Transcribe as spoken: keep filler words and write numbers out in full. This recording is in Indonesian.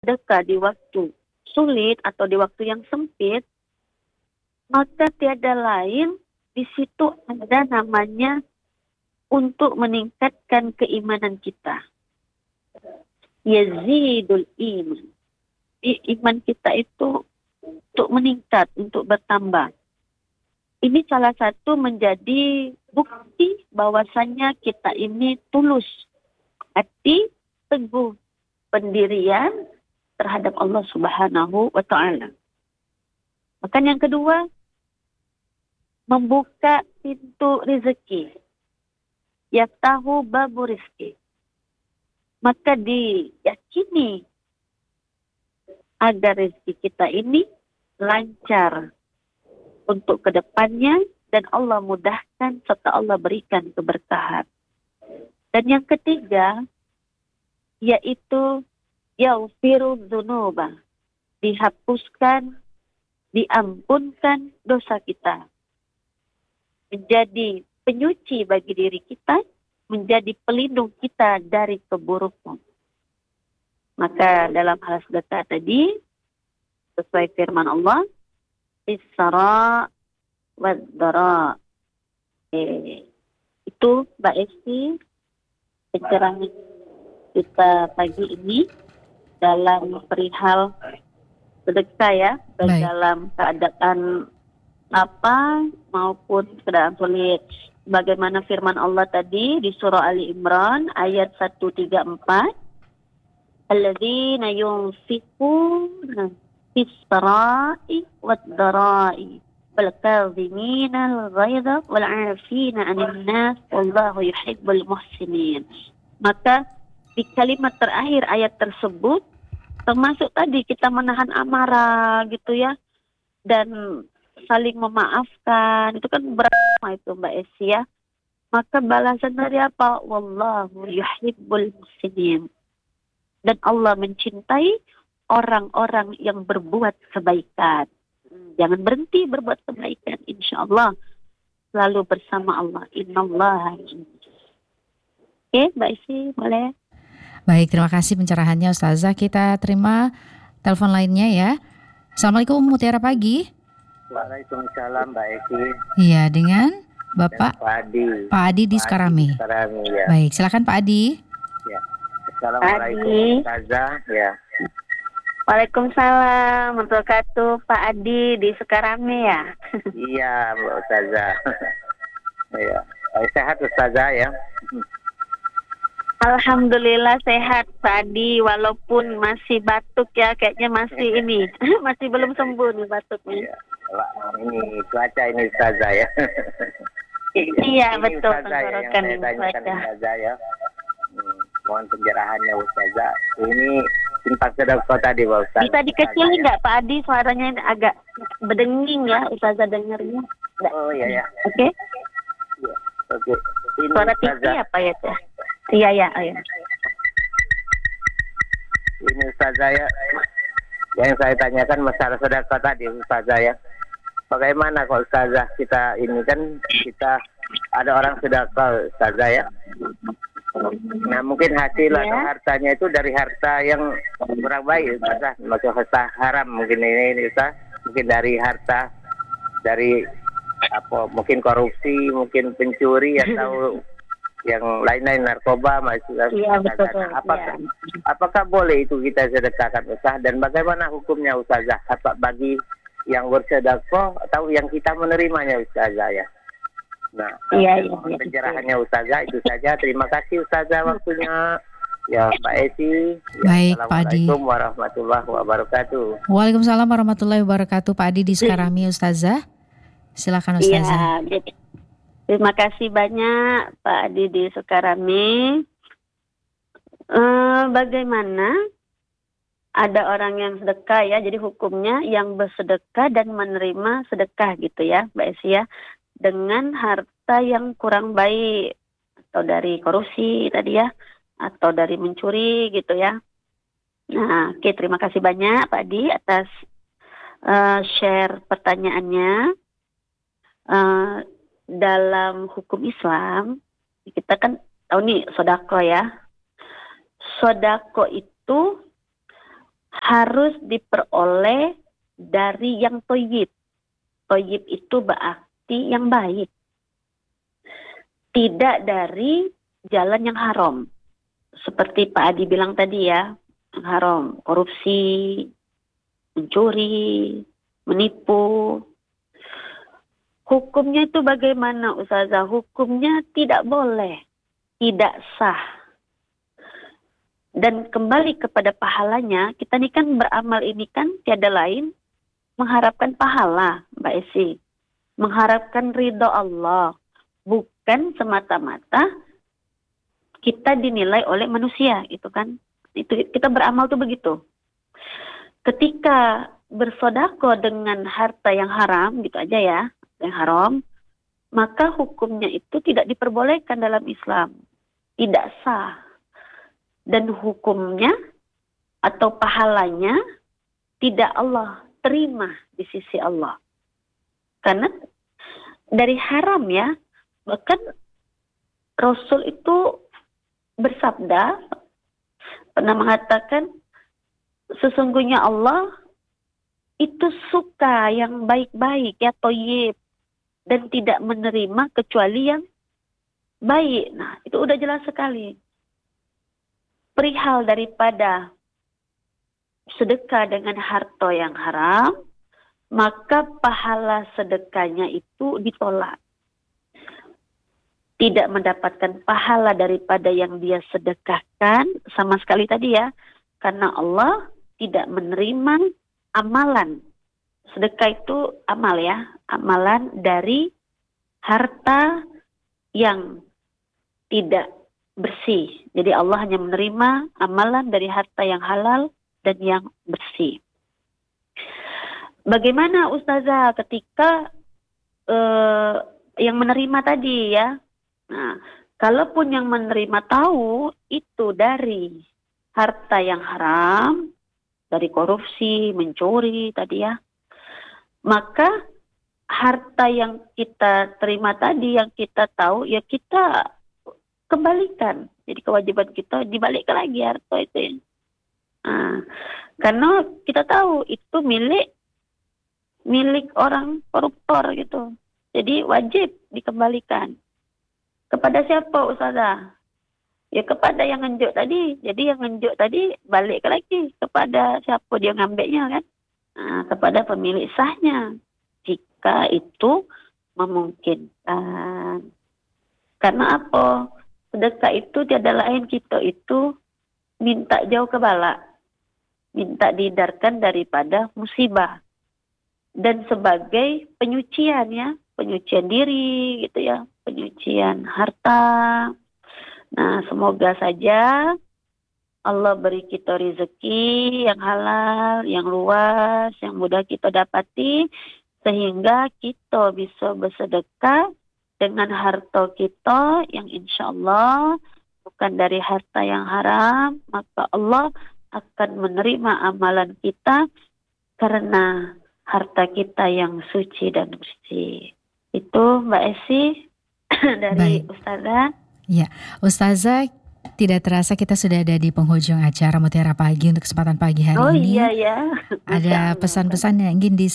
bersedekah di waktu sulit atau di waktu yang sempit, maka tiada lain di situ ada namanya untuk meningkatkan keimanan kita. Yazidul iman. I- iman kita itu untuk meningkat, untuk bertambah. Ini salah satu menjadi bukti bahwasannya kita ini tulus hati, teguh pendirian terhadap Allah Subhanahu wa taala. Bahkan yang kedua, membuka pintu rezeki. Yaftahu babu rizki. Maka diyakini agar rezeki kita ini lancar untuk kedepannya dan Allah mudahkan serta Allah berikan keberkahan. Dan yang ketiga, yaitu yaghfiru dzunuba, dihapuskan, diampunkan dosa kita. Menjadi penyuci bagi diri kita, menjadi pelindung kita dari keburukan. Maka dalam hal sedekah tadi, sesuai firman Allah, Isra wad-dara. Eh, itu Mbak Esti pencerahan kita pagi ini dalam perihal sedekah ya, baik dalam keadaan apa maupun keadaan sulit. Bagaimana firman Allah tadi di surah Ali Imran ayat seratus tiga puluh empat, alladzina yunfiquna fis-sarai wad-darai wal kadhimina al-ghaidha wal 'afina 'anil nas wallahu yuhibbul muhsinin. Maka di kalimat terakhir ayat tersebut termasuk tadi kita menahan amarah gitu ya, dan saling memaafkan, itu kan berat itu Mbak Esi ya. Maka balasan dari apa? Wallahu yuhibbul muhsinin. Dan Allah mencintai orang-orang yang berbuat kebaikan. Jangan berhenti berbuat kebaikan, insya Allah selalu bersama Allah. Innallaha. Oke, Mbak Esi, boleh? Baik, terima kasih pencerahannya Ustazah. Kita terima telepon lainnya ya. Assalamualaikum, Mutiara Pagi. Waalaikumsalam Mbak Esi. Iya, dengan Bapak Pak Adi. Pak Adi di Sukarame. Ya. Baik, silakan Pak Adi. Ya. Assalamualaikum Ustazah. Ya. Waalaikumsalam warahmatullahi wabarakatuh. Pak Adi di Sukarame ya. Iya Mbak Ustazah. Ya. Sehat Ustazah ya. Alhamdulillah sehat Pak Adi, walaupun masih batuk ya, kayaknya masih ini, masih belum sembuh nih batuknya. Iya, ini cuaca ini Ustazah ya. Iya ini betul, Ustazah ya, yang saya tanyakan Ustazah ya. Hmm, mohon pencerahannya Ustazah. Ini simpang sedekah tadi Pak Ustazah. Bisa dikecilin nggak ya? Pak Adi, suaranya ini agak berdenging ya, Ustazah dengarnya. Oh iya ya. Oke. Okay? Ya, oke. Okay. Suara T V apa ya teh? Iya ya, ayo. Ini Ustazah ya, yang saya tanyakan masalah sedekah tadi Ustazah ya. Bagaimana kalau Ustazah kita ini kan kita ada orang sedekah Ustazah ya. Nah mungkin hasil yeah. atau hartanya itu dari harta yang kurang baik Ustazah, maksud harta haram mungkin ini, ini Ustazah. Mungkin dari harta dari apa mungkin korupsi, mungkin pencuri atau yang lain-lain narkoba maksudnya. Iya betul. Apakah ya. apakah boleh itu kita sedekahkan Ustazah, dan bagaimana hukumnya Ustazah? Apa bagi yang bersedekah atau yang kita menerimanya Ustazah ya? Nah, iya, iya, iya, pencerahannya Ustazah itu saja. Terima kasih Ustazah waktunya. Ya Mbak Esi. Ya, baik Pak Adi. Assalamualaikum warahmatullahi wabarakatuh. Waalaikumsalam warahmatullahi wabarakatuh. Pak Adi di Sukarame Ustazah. Silakan Ustazah. Iya. Terima kasih banyak Pak Adi di Sukarame. Eh, bagaimana ada orang yang sedekah ya, jadi hukumnya yang bersedekah dan menerima sedekah gitu ya Mbak Esi ya, dengan harta yang kurang baik atau dari korupsi tadi ya, atau dari mencuri gitu ya. Nah, oke, terima kasih banyak Pak Adi atas uh, share pertanyaannya. Uh, dalam hukum Islam kita kan tahu nih sodako ya. Sodako itu harus diperoleh dari yang toyib. Toyib itu berarti yang baik. Tidak dari jalan yang haram. Seperti Pak Adi bilang tadi ya, yang haram, korupsi, mencuri, menipu. Hukumnya itu bagaimana Ustazah? Hukumnya tidak boleh, tidak sah. Dan kembali kepada pahalanya, kita ini kan beramal ini kan tiada lain mengharapkan pahala, Mbak Esi. Mengharapkan ridho Allah. Bukan semata-mata kita dinilai oleh manusia, itu kan. Itu kita beramal tuh begitu. Ketika bersodako dengan harta yang haram, gitu aja ya, yang haram, maka hukumnya itu tidak diperbolehkan dalam Islam. Tidak sah. Dan hukumnya atau pahalanya tidak Allah terima di sisi Allah. Karena dari haram ya, bahkan Rasul itu bersabda, pernah mengatakan, sesungguhnya Allah itu suka yang baik-baik, ya toyib, dan tidak menerima kecuali yang baik. Nah, itu udah jelas sekali. Perihal daripada sedekah dengan harta yang haram, maka pahala sedekahnya itu ditolak. Tidak mendapatkan pahala daripada yang dia sedekahkan sama sekali tadi ya, karena Allah tidak menerima amalan. Sedekah itu amal ya, amalan dari harta yang tidak bersih. Jadi Allah hanya menerima amalan dari harta yang halal dan yang bersih. Bagaimana Ustazah ketika eh, yang menerima tadi ya? Nah, kalaupun yang menerima tahu itu dari harta yang haram, dari korupsi, mencuri tadi ya, maka harta yang kita terima tadi, yang kita tahu, ya kita kembalikan. Jadi kewajiban kita dibalikkan lagi harta itu ya. Nah, karena kita tahu itu milik milik orang koruptor gitu. Jadi wajib dikembalikan. Kepada siapa Ustazah? Ya kepada yang ngenjuk tadi. Jadi yang ngenjuk tadi balik lagi kepada siapa dia ngambilnya kan? Nah, kepada pemilik sahnya. Jika itu memungkinkan. Karena apa? Sedekah itu tiada lain kita itu minta jauh ke bala. Minta dihindarkan daripada musibah. Dan sebagai penyucian ya. Penyucian diri gitu ya. Penyucian harta. Nah semoga saja Allah beri kita rezeki yang halal, yang luas, yang mudah kita dapati. Sehingga kita bisa bersedekah dengan harta kita yang insya Allah bukan dari harta yang haram, maka Allah akan menerima amalan kita karena harta kita yang suci dan bersih. Itu Mbak Esi dari Baik. Ustazah. Ya, Ustazah, tidak terasa kita sudah ada di penghujung acara Mutiara Pagi untuk kesempatan pagi hari Oh ini. iya ya. Masya Ada Allah. pesan-pesan yang ingin